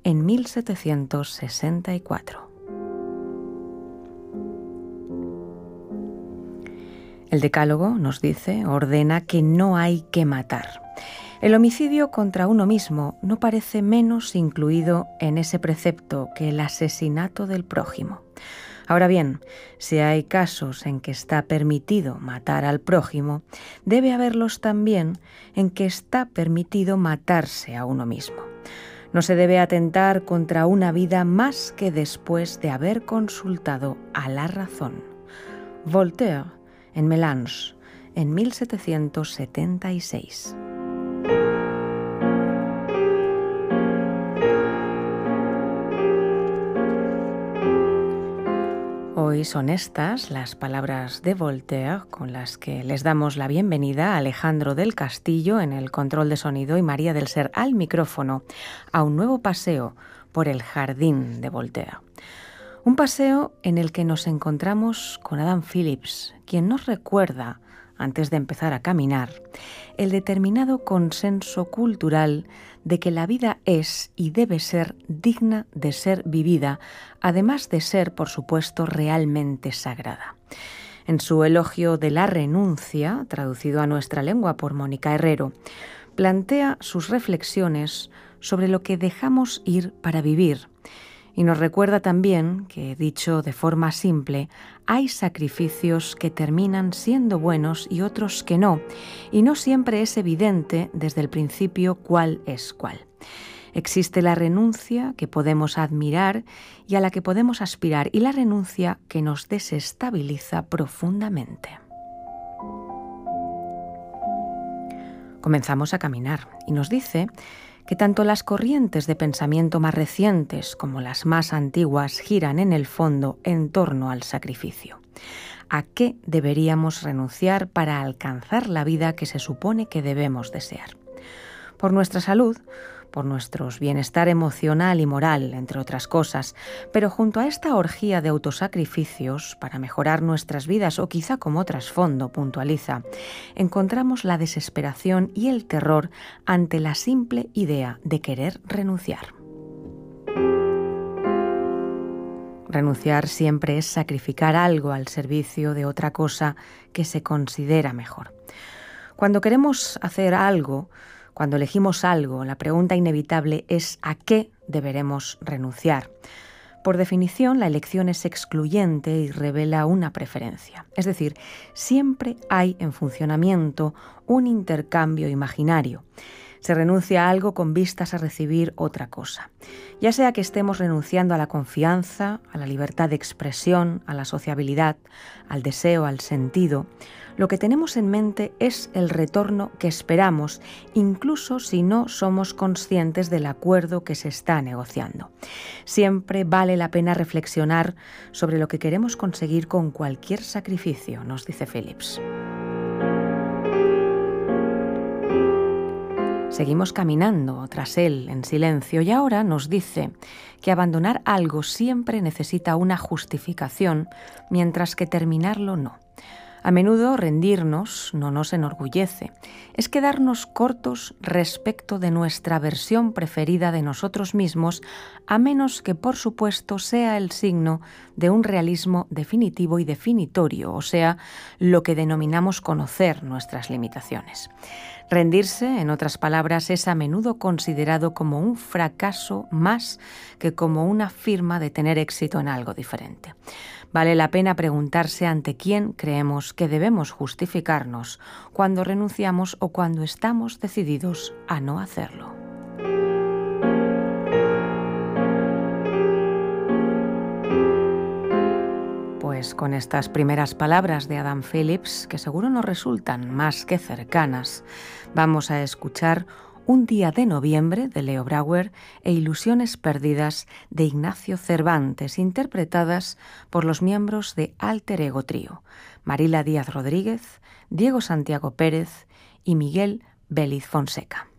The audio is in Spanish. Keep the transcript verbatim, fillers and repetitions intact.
en mil setecientos sesenta y cuatro. El Decálogo, nos dice, ordena que no hay que matar. El homicidio contra uno mismo no parece menos incluido en ese precepto que el asesinato del prójimo. Ahora bien, si hay casos en que está permitido matar al prójimo, debe haberlos también en que está permitido matarse a uno mismo. No se debe atentar contra una vida más que después de haber consultado a la razón. Voltaire, en Mélange, en mil setecientos setenta y seis. Hoy son estas las palabras de Voltaire con las que les damos la bienvenida a Alejandro del Castillo en el control de sonido y María del Ser al micrófono a un nuevo paseo por el jardín de Voltaire. Un paseo en el que nos encontramos con Adam Phillips, quien nos recuerda, antes de empezar a caminar, el determinado consenso cultural de que la vida es y debe ser digna de ser vivida, además de ser, por supuesto, realmente sagrada. En su elogio de la renuncia, traducido a nuestra lengua por Mónica Herrero, plantea sus reflexiones sobre lo que dejamos ir para vivir. Y nos recuerda también que, dicho de forma simple, hay sacrificios que terminan siendo buenos y otros que no, y no siempre es evidente desde el principio cuál es cuál. Existe la renuncia que podemos admirar y a la que podemos aspirar, y la renuncia que nos desestabiliza profundamente. Comenzamos a caminar y nos dice que tanto las corrientes de pensamiento más recientes como las más antiguas giran en el fondo en torno al sacrificio. ¿A qué deberíamos renunciar para alcanzar la vida que se supone que debemos desear? Por nuestra salud, por nuestro bienestar emocional y moral, entre otras cosas, pero junto a esta orgía de autosacrificios para mejorar nuestras vidas o quizá como trasfondo, puntualiza, encontramos la desesperación y el terror ante la simple idea de querer renunciar. Renunciar siempre es sacrificar algo al servicio de otra cosa que se considera mejor. Cuando queremos hacer algo, Cuando elegimos algo, la pregunta inevitable es ¿a qué deberemos renunciar? Por definición, la elección es excluyente y revela una preferencia. Es decir, siempre hay en funcionamiento un intercambio imaginario. Se renuncia a algo con vistas a recibir otra cosa. Ya sea que estemos renunciando a la confianza, a la libertad de expresión, a la sociabilidad, al deseo, al sentido, lo que tenemos en mente es el retorno que esperamos, incluso si no somos conscientes del acuerdo que se está negociando. Siempre vale la pena reflexionar sobre lo que queremos conseguir con cualquier sacrificio, nos dice Phillips. Seguimos caminando tras él en silencio y ahora nos dice que abandonar algo siempre necesita una justificación, mientras que terminarlo no. A menudo rendirnos no nos enorgullece, es quedarnos cortos respecto de nuestra versión preferida de nosotros mismos, a menos que, por supuesto, sea el signo de un realismo definitivo y definitorio, o sea, lo que denominamos conocer nuestras limitaciones. Rendirse, en otras palabras, es a menudo considerado como un fracaso más que como una firma de tener éxito en algo diferente. Vale la pena preguntarse ante quién creemos que debemos justificarnos cuando renunciamos o cuando estamos decididos a no hacerlo. Pues con estas primeras palabras de Adam Phillips, que seguro nos resultan más que cercanas, vamos a escuchar Un día de noviembre de Leo Brouwer e Ilusiones perdidas de Ignacio Cervantes, interpretadas por los miembros de Alter Ego Trío, Marila Díaz Rodríguez, Diego Santiago Pérez y Miguel Vélez Fonseca.